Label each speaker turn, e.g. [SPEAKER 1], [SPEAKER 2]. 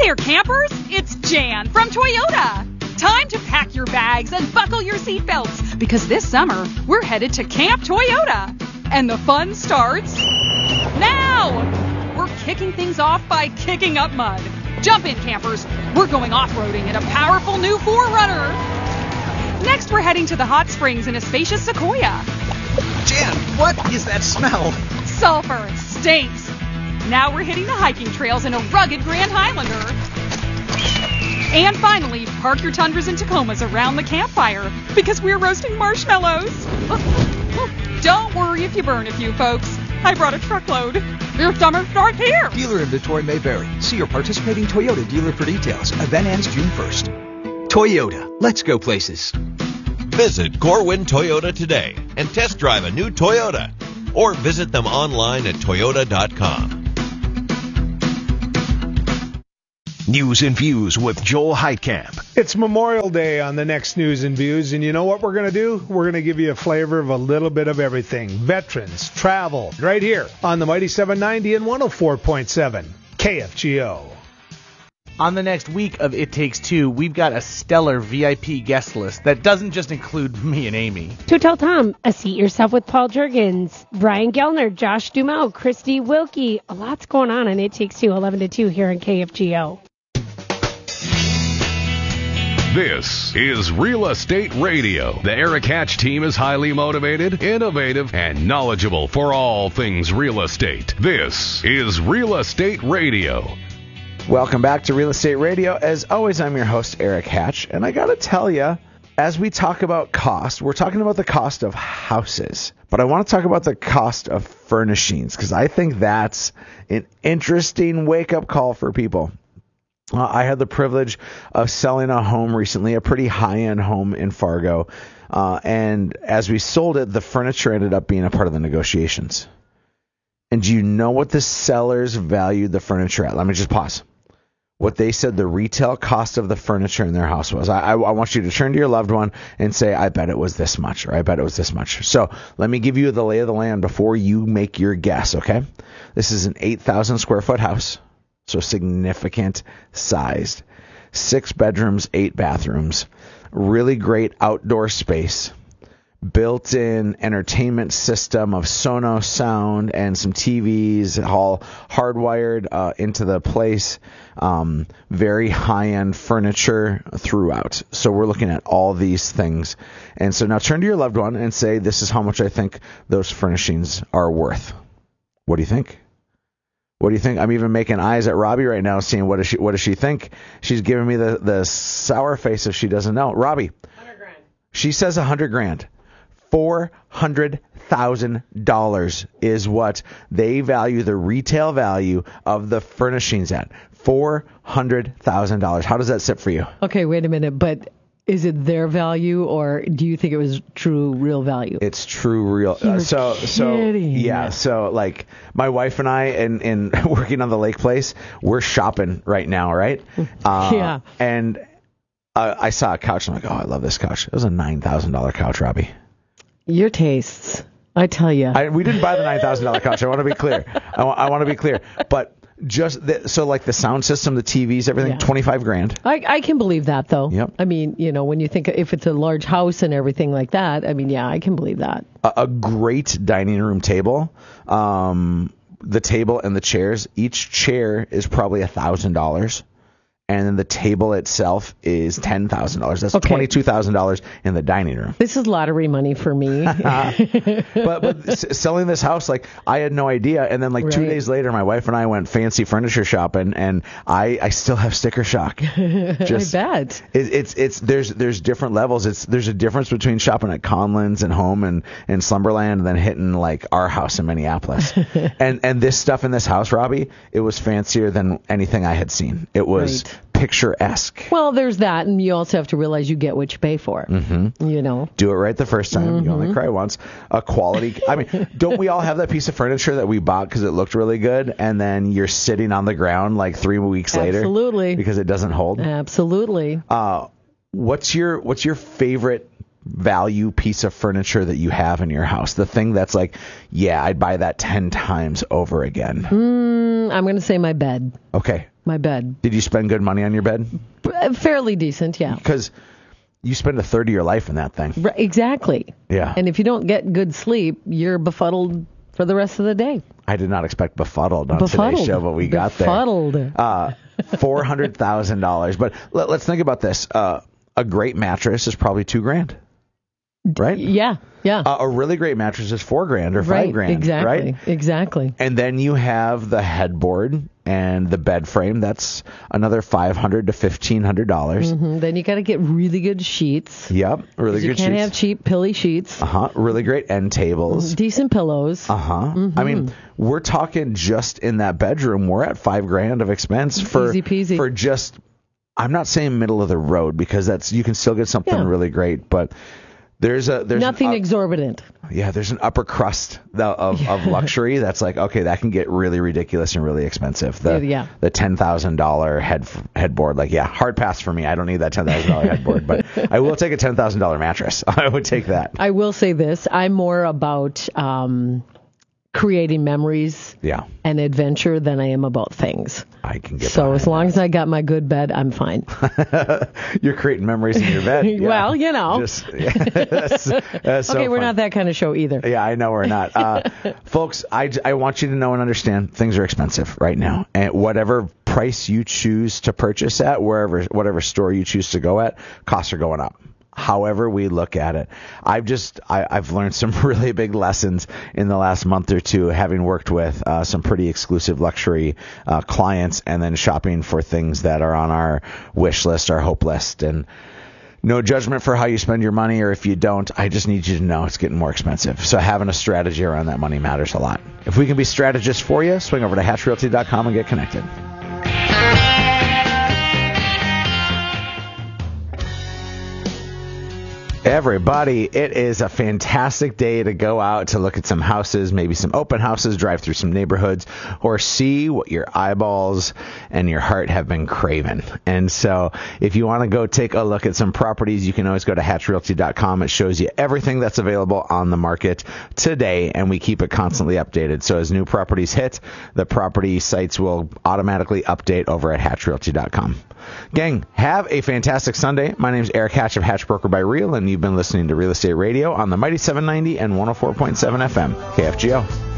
[SPEAKER 1] there, campers! It's Jan from Toyota. Time to pack your bags and buckle your seatbelts because this summer we're headed to Camp Toyota. And the fun starts now! We're kicking things off by kicking up mud. Jump in, campers. We're going off-roading in a powerful new 4Runner. Next, we're heading to the hot springs in a spacious Sequoia.
[SPEAKER 2] Jan, what is that smell?
[SPEAKER 1] Sulfur. Stinks. Now we're hitting the hiking trails in a rugged Grand Highlander. And finally, park your Tundras and Tacomas around the campfire because we're roasting marshmallows. Don't worry if you burn a few, folks. I brought a truckload. Your summer starts here.
[SPEAKER 2] Dealer inventory may vary. See your participating Toyota dealer for details. Event ends June 1st. Toyota. Let's go places.
[SPEAKER 3] Visit Corwin Toyota today and test drive a new Toyota. Or visit them online at toyota.com.
[SPEAKER 4] News and Views with Joel Heitkamp.
[SPEAKER 5] It's Memorial Day on the next News and Views, and you know what we're going to do? We're going to give you a flavor of a little bit of everything. Veterans, travel, right here on the Mighty 790 and 104.7 KFGO.
[SPEAKER 6] On the next week of It Takes Two, we've got a stellar VIP guest list that doesn't just include me and Amy.
[SPEAKER 7] To Tell Tom, A Seat Yourself with Paul Juergens, Brian Gellner, Josh Duhamel, Christy Wilkie. A lot's going on It Takes Two, 11 to 2 here on KFGO.
[SPEAKER 8] This is Real Estate Radio. The Eric Hatch team is highly motivated, innovative, and knowledgeable for all things real estate. This is Real Estate Radio.
[SPEAKER 9] Welcome back to Real Estate Radio. As always, I'm your host, Eric Hatch, and I got to tell you, as we talk about cost, we're talking about the cost of houses, but I want to talk about the cost of furnishings because I think that's an interesting wake-up call for people. I had the privilege of selling a home recently, a pretty high-end home in Fargo, and as we sold it, the furniture ended up being a part of the negotiations. And do you know what the sellers valued the furniture at? Let me just pause. What they said the retail cost of the furniture in their house was. I want you to turn to your loved one and say, I bet it was this much, or I bet it was this much. So let me give you the lay of the land before you make your guess, okay? This is an 8,000 square foot house. So significant sized, 6 bedrooms, 8 bathrooms, really great outdoor space, built-in entertainment system of Sonos sound and some TVs, all hardwired into the place, very high-end furniture throughout. So we're looking at all these things. And so now turn to your loved one and say, this is how much I think those furnishings are worth. What do you think? What do you think? I'm even making eyes at Robbie right now, seeing what does she think? She's giving me the sour face if she doesn't know. Robbie, $100,000. She says $100,000. $400,000 is what they value the retail value of the furnishings at. $400,000. How does that sit for you?
[SPEAKER 10] Okay, wait a minute, but is it their value, or do you think it was true, real value?
[SPEAKER 9] It's true, real. So yeah. So like my wife and I, and working on the lake place, we're shopping right now, right?
[SPEAKER 10] Yeah.
[SPEAKER 9] And I saw a couch. And I'm like, oh, I love this couch. It was a $9,000 couch, Robbie.
[SPEAKER 10] Your tastes, I tell you.
[SPEAKER 9] We didn't buy the $9,000 couch. I want to be clear. I want to be clear, but. So like the sound system, the TVs, everything, yeah. $25,000.
[SPEAKER 10] I can believe that though.
[SPEAKER 9] Yep.
[SPEAKER 10] I mean, when you think if it's a large house and everything like that, I mean, yeah, I can believe that.
[SPEAKER 9] A great dining room table, the table and the chairs. Each chair is probably $1,000, and then the table itself is $10,000. That's okay. $22,000 in the dining room.
[SPEAKER 10] This is lottery money for me.
[SPEAKER 9] but selling this house, like I had no idea, and then 2 days later, my wife and I went fancy furniture shopping, and I still have sticker shock.
[SPEAKER 10] I bet.
[SPEAKER 9] There's different levels. There's a difference between shopping at Conlan's and Home and Slumberland, and then hitting like our house in Minneapolis. and this stuff in this house, Robbie, it was fancier than anything I had seen. It was. Right. Picturesque.
[SPEAKER 10] Well, there's that, and you also have to realize you get what you pay for.
[SPEAKER 9] Mm-hmm. Do it right the first time. Mm-hmm. You only cry once. A quality. I mean, don't we all have that piece of furniture that we bought because it looked really good, and then you're sitting on the ground like 3 weeks later?
[SPEAKER 10] Absolutely.
[SPEAKER 9] Because it doesn't hold.
[SPEAKER 10] Absolutely.
[SPEAKER 9] What's your favorite value piece of furniture that you have in your house? The thing that's like, yeah, I'd buy that 10 times over again.
[SPEAKER 10] I'm going to say my bed.
[SPEAKER 9] Okay.
[SPEAKER 10] My bed.
[SPEAKER 9] Did you spend good money on your bed?
[SPEAKER 10] Fairly decent, yeah.
[SPEAKER 9] Because you spend a third of your life in that thing.
[SPEAKER 10] Right, exactly.
[SPEAKER 9] Yeah.
[SPEAKER 10] And if you don't get good sleep, you're befuddled for the rest of the day.
[SPEAKER 9] I did not expect befuddled on today's show, but we got there.
[SPEAKER 10] Befuddled.
[SPEAKER 9] $400,000. But let's think about this. A great mattress is probably $2,000. Right?
[SPEAKER 10] Yeah.
[SPEAKER 9] A really great mattress is $4,000 or $5,000.
[SPEAKER 10] Right, exactly.
[SPEAKER 9] Right?
[SPEAKER 10] Exactly.
[SPEAKER 9] And then you have the headboard and the bed frame. That's another $500 to $1,500.
[SPEAKER 10] Mm-hmm. Then you got to get really good sheets.
[SPEAKER 9] Yep, really good sheets.
[SPEAKER 10] You can't have cheap pilly sheets.
[SPEAKER 9] Really great end tables.
[SPEAKER 10] Decent pillows.
[SPEAKER 9] Mm-hmm. I mean, we're talking just in that bedroom. We're at $5,000 of expense for
[SPEAKER 10] easy peasy.
[SPEAKER 9] For just. I'm not saying middle of the road because that's you can still get something really great, but. There's
[SPEAKER 10] nothing exorbitant.
[SPEAKER 9] Yeah, there's an upper crust of luxury that's like, okay, that can get really ridiculous and really expensive. The $10,000 headboard, like, hard pass for me. I don't need that $10,000 headboard, but I will take a $10,000 mattress. I would take that.
[SPEAKER 10] I will say this. I'm more about creating memories and adventure than I am about things.
[SPEAKER 9] I can get
[SPEAKER 10] so as long as I got my good bed, I'm fine.
[SPEAKER 9] You're creating memories in your bed. Yeah.
[SPEAKER 10] Well, you know.
[SPEAKER 9] That's so
[SPEAKER 10] okay, we're
[SPEAKER 9] fun.
[SPEAKER 10] not that kind of show either.
[SPEAKER 9] Yeah, I know we're not. Folks, I want you to know and understand things are expensive right now. And whatever price you choose to purchase at, whatever store you choose to go at, costs are going up. However we look at it, I've learned some really big lessons in the last month or two, having worked with some pretty exclusive luxury clients, and then shopping for things that are on our wish list, our hope list, and no judgment for how you spend your money, or if you don't, I just need you to know it's getting more expensive. So having a strategy around that money matters a lot. If we can be strategists for you, swing over to hatchrealty.com and get connected. Everybody, it is a fantastic day to go out to look at some houses, maybe some open houses, drive through some neighborhoods, or see what your eyeballs and your heart have been craving. And so if you want to go take a look at some properties, you can always go to hatchrealty.com. It shows you everything that's available on the market today, and we keep it constantly updated. So as new properties hit, the property sites will automatically update over at hatchrealty.com. Gang, have a fantastic Sunday. My name is Eric Hatch of Hatch Broker by Real, and you've been listening to Real Estate Radio on the Mighty 790 and 104.7 FM, KFGO.